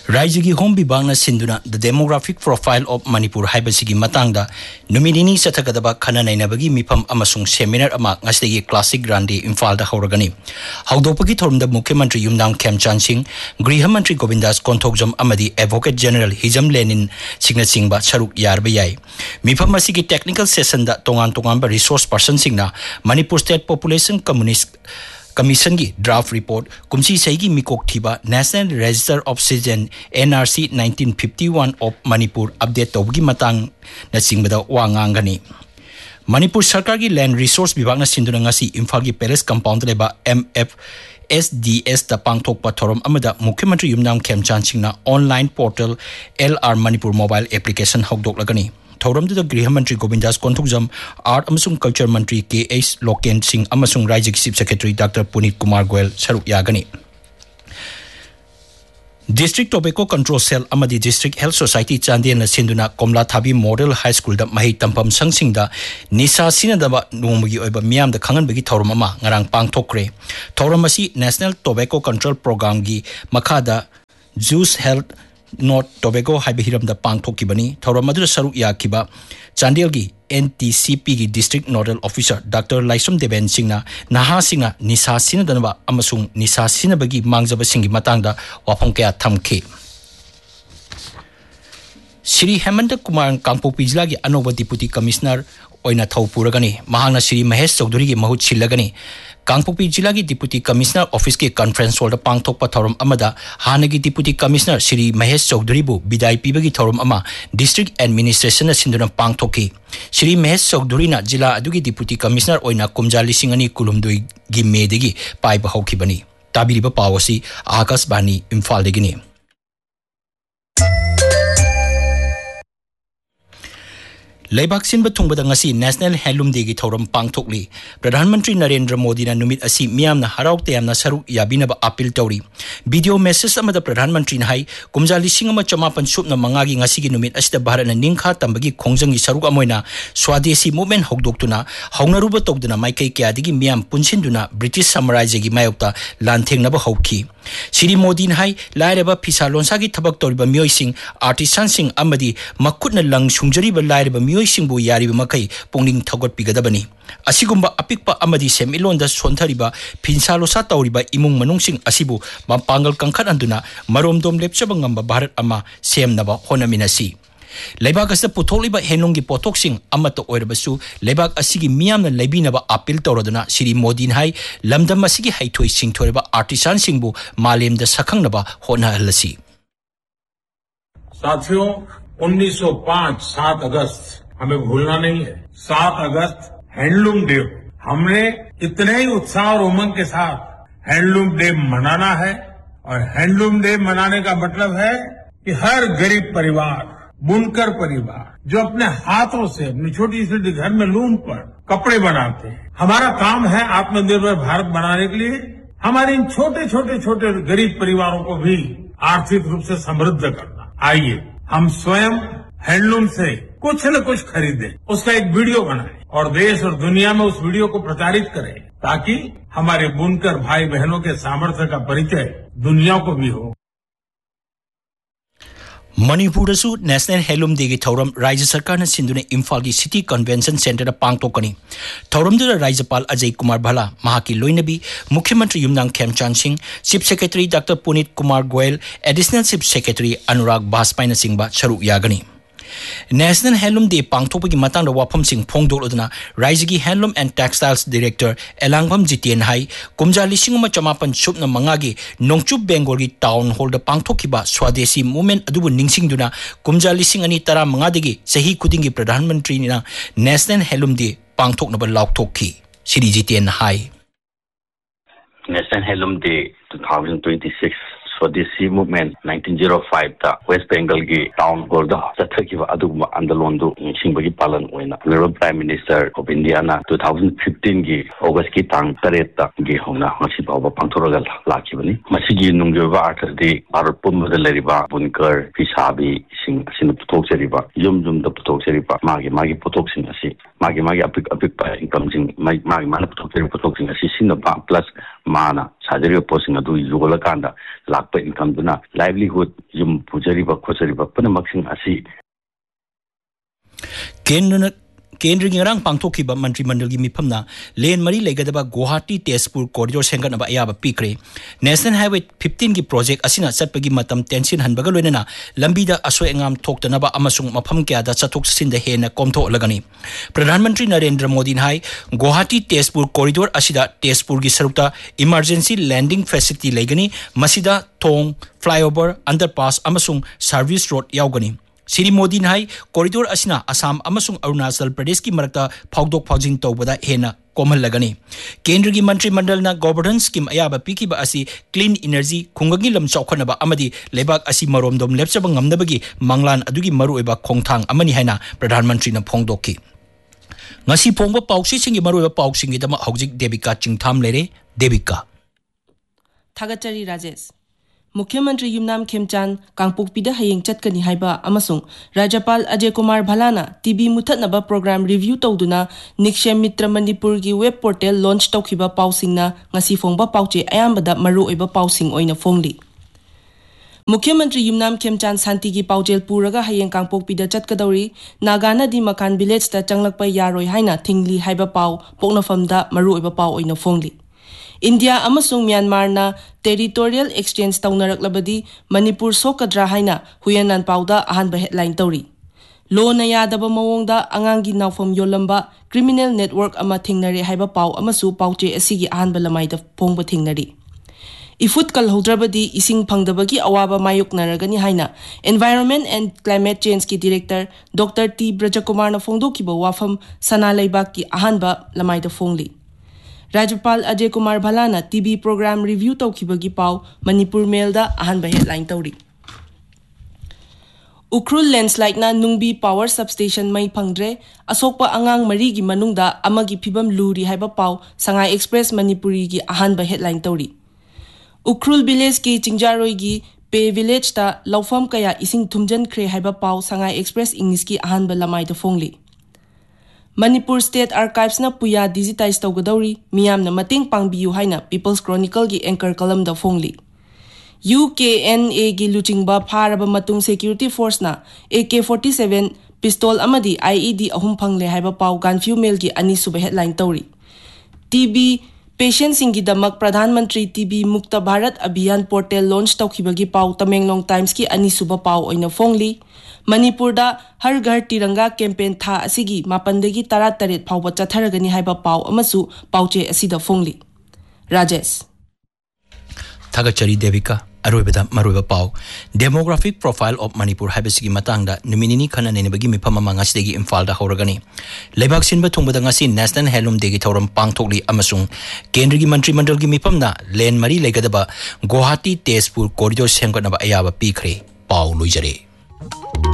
Raijigi Home Bibangna Sinduna, the demographic profile of Manipur Haibasigi Matangda, Numidini Satakadaba Kananainabagi Mipam Amasung Seminar Amak Nastagi Classic Grande Infalda Horagani. Haudopagi Tom the Mukhyamantri Yumnam Khemchand Singh, Grihamantri Govindas Konthokjam Amadi, Advocate General Hijam Lenin Signa Singba Charuk Yarbayai. Mipam Masigi technical session da Tongan Tongamba resource person Singna, Manipur State Population Communist Commission की draft report Kumsi सही की मिकोक थीबा National Register of Citizen NRC 1951 of Manipur update तोबगी Matang नसिंगबदा वांगांगनी Manipur सरकार की land resource विभाग न सिंधुनंगासी इम्फाल की palace compound लेबा MFSDS the पांगथोक पथोरम अमदा मुख्यमंत्री Yumnam खेमचांद सिंहना online portal LR Manipur mobile application हौदोकलगनी Thoramdu Griha Mantri Govindas Konthokjam, Art Amasung Culture Mantri K.H. Loken Singh Amasung Rajya Chief Secretary Dr. Punit Kumar Goel Saruk Yagani. District Tobacco Control Cell Amadi District Health Society Chandian Sinduna Komla Thabi Model High School da Mahi Tampam Sangsingda Nisa Sinadaba Nomugi Oba Miam the Kangan Bigi Toromama Ngarang Pang Tokre Toramasi National Tobacco Control Program gi Makada Juice Health Not Tobago Hibihiram the Pang Tokibani, Toramadra Saru Yakiba, Chandelgi, NTCP gi District Nodal Officer, Dr. Laisum Deben Singna, Naha Singa, Nisa Sinadanaba, Amasung, Nisa Sinabagi, Mangzaba Singi Matanga, Waponkea Tamke. Sri Hemanta Kumar Kampo Pijlagi, Anova Deputy Commissioner, Oina Thau Puragani, Mahana Sri Mahesh Chaudhuri Mahut Chilagani. Kangpopi Jila ki Deputy Commissioner Office ke conference hall da pangthok pa thorum amada hanagi Deputy Commissioner Shri Mahesh Chaudhary bu bidai pibagi thorum ama District Administration na sinduna pangthoki Shri Mahesh Chaudhary na jila adugi Deputy Commissioner oina kumjali singani kulumdoi gi medegi paiba hokibani tabiriba pawasi Akas Bani Imphal degini Leibak Sin Batungba ngasi National Handloom Day gi thoram pangthokli Pradhan Mantri Narendra Modi na numit asi miyamna haraukte amna saruk yabinaba appeal tawri video message amada Pradhan Mantri na hai kumjali singama chamapan supna mangagi ngasi gi numit asida Bharat na ningkha tambagi khongjangi saruk amoina Swadesi movement hogdoktuna haungnaruba togduna maikai kyadigi miyam punsinduna British Samurai gi mayokta lanthengnaba hokhi Shri Modi na hai laireba phisa lonsa gi thabak toriba miyoi sing artisan sing amadi makutna lang sungjariba laireba miyoi Singbu Yariba Makai, Ponging Tagot Pigadabani. Asigumba Apikpa Amadi Semilonda Sontariba, Pinsalosa Tauriba, Imung Manungsing Asibu, Mampangal Kankan Anduna, Marom Dom Lepchabangamba Bharat Ama, Sem Naba, Honaminasi. Lebak as the Putoliba Henlongi Potoxing, Amato Oirabasu, Lebak Asigi Miam and Lebinaba Apil Torodana, Siri Modin Hai, Lamda Masigi Haitoi Sing Toriba, Artisan Singbu, Malim the Sakangnaba, Hona Halasi. Satyo 1905 7 अगस्त हमें भूलना नहीं है 7 अगस्त handloom day हमने इतने ही उत्साह और उमंग के साथ हैंडलूम डे मनाना है और हैंडलूम डे मनाने का मतलब है कि हर गरीब परिवार बुनकर परिवार जो अपने हाथों से अपनी छोटी छोटी घर में लूम पर कपड़े बनाते हैं हमारा काम है आत्मनिर्भर भारत बनाने के लिए हमारे इन छोटे छोटे गरीब परिवारों को भी आर्थिक रूप से समृद्ध करना आइए हम स्वयं हैंडलूम से कुछ न कुछ खरीदें उसका एक वीडियो बनाएं और देश और दुनिया में उस वीडियो को प्रचारित करें ताकि हमारे बुनकर भाई बहनों के सामर्थ्य का परिचय दुनिया को भी हो Manipurashu National Handloom Day Thoram Rajya Sarkar na sinduna Imphal gi City Convention Center da pangtokani Thoram da Rajyapal Ajay Kumar Bhala mahaki loinabi Mukhyamantri Yumnam Khemchand Singh Chief Secretary Dr. Punit Kumar Goel Additional Chief Secretary Anurag Bajpai na singba charuk yagani National Handloom Day pangthokpagi matangda wafam sing phongdolodna Rajya Handloom and Textiles Director Elangbam Jitien Hai kumja lisingma chamapan supna mangagi Nongchup Bengal gi Town Hall da pangthokiba Swadesi movement adubu ningsingduna kumja lising ani tara mangadagi sahi kudingi Pradhan Mantri na National Handloom Day pangthoknaba laukthokki Sri Jitien Hai National Handloom Day 2026 Swadesi movement 1905 ta West Bengal gi town hall da chathakiba aduguma andalondu singbagi palan oina Honorable Prime Minister of India na 2015 gi August ki tang 8 ta gi hona masi bawa pangthorogal lakibani masigi nungjoba arthadi Bharat pumda leriba bunkar pisabi sing putok seriba yum da putok seriba magi putok sing asi मागी मागी अपिक income सिंग मागी माना पुथोक सिंग असि सिनबा plus माना साजरी possessing अदु योला कांदा लाप income दुना लाइवलीहुड युम पुजरीबा खोसरीबा पनमक्सिंग असि केंद्र की ngarang pangthokhiba मंत्रिमंडल की मिफमना लेन मरी लेगदबा Guwahati Tezpur corridor सेंगनबा अयाबा पीक्रे national highway 15 की प्रोजेक्ट असिना चटपगी मतम टेंशन हनबगा लोइनना लंबीदा असोएंगाम थोक्तनबा अमसुंग मफम क्यादा चथोक सिंद हेना कोमथोलगनी प्रधानमंत्री नरेंद्र मोदी हाई गुवाहाटी तेजपुर कॉरिडोर असिदा तेजपुर की सरुकता emergency landing facility लेगनी मसिदा थोंग flyover underpass अमसुंग service road यावगनी Shri Modi high corridor असिना असम अमसुंग अरुणाचल प्रदेश की मरकता फाउदोक फाउजिंग तौबदा हेना कोमहलगनी केंद्र की मंत्रिमंडल ना गवर्नेंस स्कीम अयाबा पीकिबा असि क्लीन एनर्जी खुंगगी लम चौखनबा अमदी लेबाक असि मरोमदोम लेपचबा ngamnabagi manglan adugi maruiba khongthang amani haina प्रधानमंत्री ना फोंगदोकी ngasi phongba pausi singi maruiba pausingi dama hojik Devika Chingtham lere Devika Thagachari Rajesh मुख्यमंत्री युमनाम खेमचान कांगपोकपीदा हयेंग चटकनी हाइबा अमसुंग राज्यपाल Ajay Kumar भलाना TB मुथतनबा programme review तौदुना Nikshay मित्र मणिपुर की वेब पोर्टल लॉन्च तौखिबा पाउसिंगना ngasi फोंगबा पाउचे अयामबदा मरु ओइबा पाउसिंग ओइना फोंगली मुख्यमंत्री युमनाम खेमचान शांति की पाउचेल पुरगा हयेंग कांगपोकपीदा चटकदौरी नागाना दि मकान विलेज ता चंगलकपा यारोय हाइना थिंगली हाइबा पाउ पोकनफमदा मरु ओइबा पाउ ओइना फोंगली इंडिया अमसुंग म्यांमार ना टेरिटोरियल एक्सचेंज तौनरकलबदी मणिपुर सोकद्रा हाइना हुयनन पाउदा अहानबा हेडलाइन तौरी लोना यादब मवोंगदा अंगांगी नावफम योलंबा क्रिमिनल नेटवर्क अमा थिंगनरे हाइबा पाउ अमसु पाउचे असिगी अहानबा लमाइदा फोंगबा थिंगनरी इफुट कलहौद्रबदी इसिंग फंगदबगी अवाबा मायुकनरगनी हाइना एनवायरनमेंट एंड क्लाइमेट चेंज की डायरेक्टर डॉक्टर टी ब्रजकुमार ना फोंगदोकिबा वाफम सना लेबाक की अहानबा लमाइदा फोंगली राज्यपाल Ajay Kumar भलाना TB programme review तौखिबगी पाउ मणिपुर मेलदा अहानबा हेडलाइन तौरी उख्रुल लैंडस्लाइड ना नुंगबी पावर सबस्टेशन मई फंगद्रे असोकपा अंगांग मरी की मनुंगदा अमगी फिबम लूरी हाइबा पाउ संगाई एक्सप्रेस मणिपुरी की अहानबा हेडलाइन तौरी उख्रुल विलेज की चिंजारोई की पे विलेज ता लौफम कया इसिंग थुमजनख्रे हाइबा पाउ संगाई एक्सप्रेस इंग्लिश की अहानबा लमाइदा फोंगली मणिपुर स्टेट आर्काइव्स ना पुया डिजिटाइज तौगदौरी मियाम ना मतेंग पांगबियु हाइना पीपल्स क्रॉनिकल की एंकर कलम दा फोंगली UKNA की लुचिंगबा फारबा मतुंग सिक्योरिटी फोर्स ना AK-47 पिस्तौल अमदी IED अहुम फंगले हाइबा पाउ गानफ्यू मेल की अनीसुबा हेडलाइन तौरी टीबी पेशेंट सिंगी दमक प्रधानमंत्री टीबी मुक्त भारत अभियान पोर्टल लॉन्च तौखिबगी पाउ तमेंगलोंग टाइम्स की अनीसुबा पाउ ओइना फोंगली मणिपुर दा हर घर तिरंगा कैंपेन था असिगी मापंदगी 13 फाउबा चथरगनी हाइबा पाउ अमसु पाउचे असिदा फोंगली राजेश Thagachari Devika अरोबदा मरुबा पाउ डेमोग्राफिक प्रोफाइल ऑफ मणिपुर हाइबसिगी मतंगदा नुमिनिनी खना नेनबगी मिफम मंगासदेगी इम्फालदा हौरगनी लेबाक सिनबा थुंगबदा ngasi नेशनल हेलूम डे की थौरम पांगथोकली अमसुंग केंद्र की मंत्रिमंडल की मिफमना लेन मरी लेगदबा गुवाहाटी तेजपुर कॉरिडोर सेंगनबा अयाबा पीखरे पाउ लुइजरे।